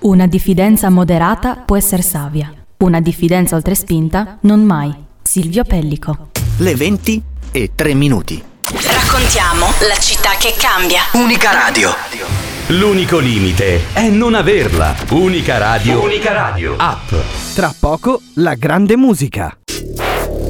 Una diffidenza moderata può essere savia. Una diffidenza oltre spinta, non mai. Silvio Pellico. Le 20:03. Raccontiamo la città che cambia. Unica Radio. L'unico limite è non averla. Unica Radio. Unica Radio. App. Tra poco la grande musica.